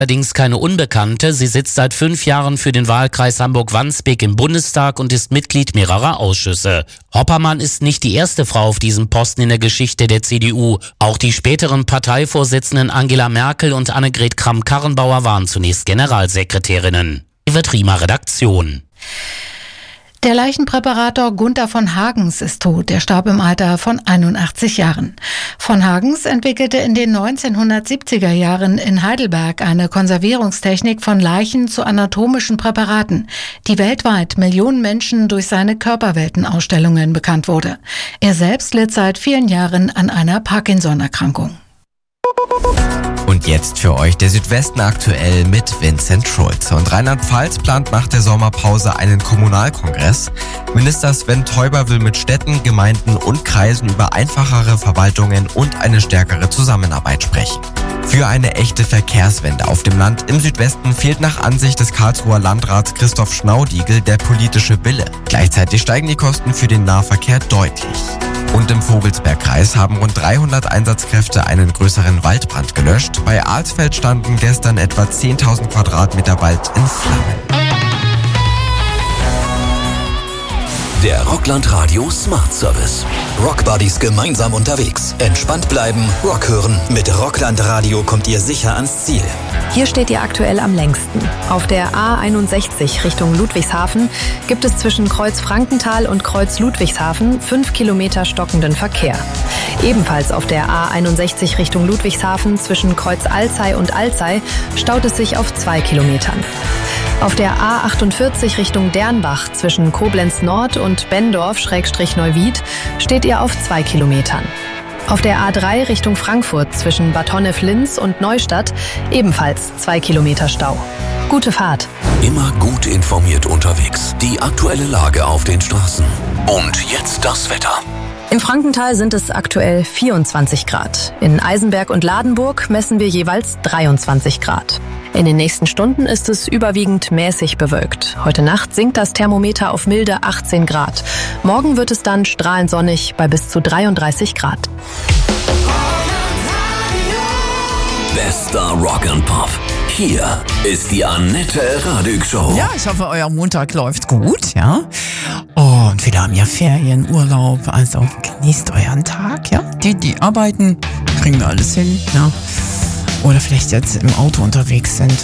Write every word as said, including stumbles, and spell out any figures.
Allerdings keine Unbekannte. Sie sitzt seit fünf Jahren für den Wahlkreis Hamburg-Wandsbek im Bundestag und ist Mitglied mehrerer Ausschüsse. Hoppermann ist nicht die erste Frau auf diesem Posten in der Geschichte der C D U. Auch die späteren Parteivorsitzenden Angela Merkel und Annegret Kramp-Karrenbauer waren zunächst Generalsekretärinnen. Evert Riemer, Redaktion. Der Leichenpräparator Gunther von Hagens ist tot. Er starb im Alter von einundachtzig Jahren. Von Hagens entwickelte in den neunzehnhundertsiebziger Jahren in Heidelberg eine Konservierungstechnik von Leichen zu anatomischen Präparaten, die weltweit Millionen Menschen durch seine Körperweltenausstellungen bekannt wurde. Er selbst litt seit vielen Jahren an einer Parkinson-Erkrankung. Und jetzt für euch der Südwesten aktuell mit Vincent Schulze. Und Rheinland-Pfalz plant nach der Sommerpause einen Kommunalkongress. Minister Sven Teuber will mit Städten, Gemeinden und Kreisen über einfachere Verwaltungen und eine stärkere Zusammenarbeit sprechen. Für eine echte Verkehrswende auf dem Land im Südwesten fehlt nach Ansicht des Karlsruher Landrats Christoph Schnaudigl der politische Wille. Gleichzeitig steigen die Kosten für den Nahverkehr deutlich. Und im Vogelsbergkreis haben rund dreihundert Einsatzkräfte einen größeren Waldbrand gelöscht. Bei Alsfeld standen gestern etwa zehntausend Quadratmeter Wald in Flammen. Der Rockland Radio Smart Service. Rockbuddies gemeinsam unterwegs. Entspannt bleiben, Rock hören. Mit Rockland Radio kommt ihr sicher ans Ziel. Hier steht ihr aktuell am längsten. Auf der A einundsechzig Richtung Ludwigshafen gibt es zwischen Kreuz Frankenthal und Kreuz Ludwigshafen fünf Kilometer stockenden Verkehr. Ebenfalls auf der A einundsechzig Richtung Ludwigshafen zwischen Kreuz Alzey und Alzey staut es sich auf zwei Kilometern. Auf der A achtundvierzig Richtung Dernbach zwischen Koblenz Nord und Benndorf-Neuwied steht ihr auf zwei Kilometern. Auf der A drei Richtung Frankfurt zwischen Bad Honnef-Linz und Neustadt ebenfalls zwei Kilometer Stau. Gute Fahrt. Immer gut informiert unterwegs. Die aktuelle Lage auf den Straßen. Und jetzt das Wetter. In Frankenthal sind es aktuell vierundzwanzig Grad. In Eisenberg und Ladenburg messen wir jeweils dreiundzwanzig Grad. In den nächsten Stunden ist es überwiegend mäßig bewölkt. Heute Nacht sinkt das Thermometer auf milde achtzehn Grad. Morgen wird es dann strahlend sonnig bei bis zu dreiunddreißig Grad. Bester Rock and Pop. Hier ist die Annette Radig Show. Ja, ich hoffe, euer Montag läuft gut, ja. Und viele haben ja Ferien, Urlaub, also genießt euren Tag, ja. Die, die arbeiten, kriegen wir alles hin, ja. Oder vielleicht jetzt im Auto unterwegs sind.